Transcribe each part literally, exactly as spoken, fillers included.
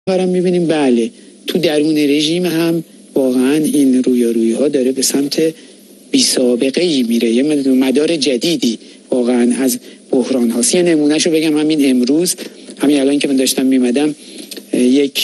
برام میبینیم بله تو درون رژیم هم واقعا این رویارویی ها داره به سمت بی سابقه ای میره، یه مدار جدیدی واقعا از بحران هاست. یه نمونهشو بگم، همین امروز، همین الان که من داشتم میمدم یک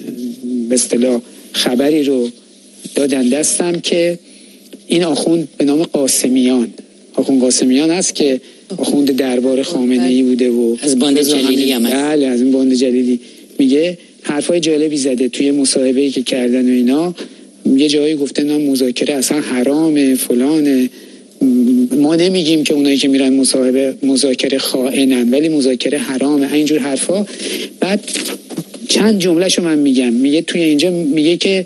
به اصطلاح خبری رو دادن دستم که این آخوند به نام قاسمیان، آخوند قاسمیان هست که آخوند دربار خامنه ای بوده و از باند جلیلی هم هست. بله از این باند جلیلی. میگه حرفای جالبی زده توی مصاحبه‌ای که کردن و اینا، یه جایی گفته نه مذاکره اصلا حرامه فلانه، ما نمیگیم که اونایی که میرن مصاحبه مذاکره خائنن ولی مذاکره حرامه، اینجور حرفا. بعد چند جملهشو من میگم، میگه توی اینجا میگه که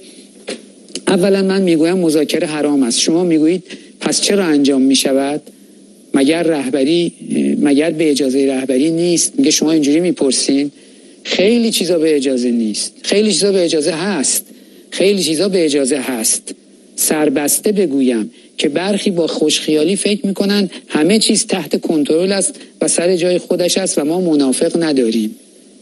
اولا من میگویم مذاکره حرام است، شما میگویید پس چرا انجام میشود؟ مگر رهبری مگر به اجازه رهبری نیست؟ میگه شما اینجوری میپرسین. خیلی چیزا به اجازه نیست، خیلی چیزا به اجازه هست، خیلی چیزا به اجازه هست. سربسته بگویم که برخی با خوشخیالی فکر میکنن همه چیز تحت کنترل است و سر جای خودش است و ما منافق نداریم.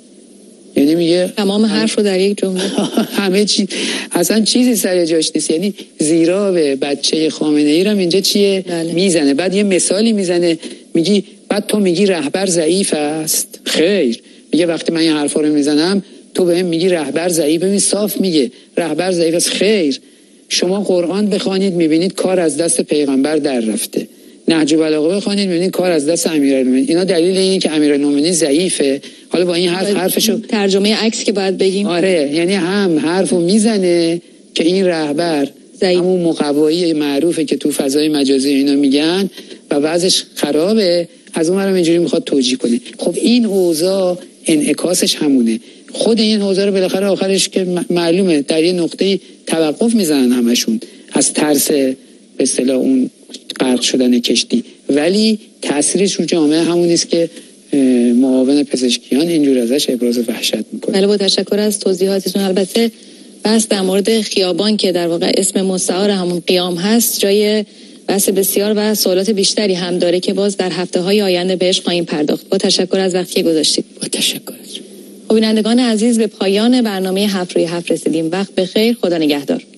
یعنی میگه تمام حرف رو در یک جمله همه چیز اصلا چیزی سر جاش نیست. یعنی زیرا به بچه خامنه ای رو اینجا چیه بله. میزنه. بعد یه مثالی میزنه، میگی بعد تو میگی رهبر ضعیف است. خیر، میگه وقتی من این حرفا رو میزنم تو بهم میگی رهبر ضعیف. ببین صاف میگه رهبر ضعیف است. خیر، شما قرآن بخوانید میبینید کار از دست پیغمبر در رفته، نهج البلاغه بخوانید میبینید کار از دست امیرالمومنین. اینا دلیل اینه که امیرالمومنین ضعیفه. حالا با این حرف حرفشو ترجمه عکس که باید بگیم، آره یعنی هم حرفو میزنه که این رهبر ضعیف، همون مقوایی معروفه که تو فضای مجازی اینا میگن و وضعش خرابه، از اون برام اینجوری میخواد توجیه کنه. خب این اوضاع انعکاسش همونه. خود این اوضاع رو بالاخره آخرش که معلومه در یه نقطه‌ای توقف میزنن همشون از ترس به اصطلاح اون غرق شدن کشتی، ولی تاثیرش رو جامعه همون نیست که معاون پزشکیان اینجور ازش ابراز وحشت میکنه. بله با تشکر از توضیحاتتون. البته بحث در مورد خیابان که در واقع اسم مستعار همون قیام هست جای بحث بسیار و سوالات بیشتری هم داره که باز در هفته‌های آینده بهش خواهیم پرداخت. با تشکر از وقتی که گذاشتید. با تشکر. خب بینندگان عزیز، به پایان برنامه هفت روی هفت رسیدیم. وقت بخیر، خدا نگهدار.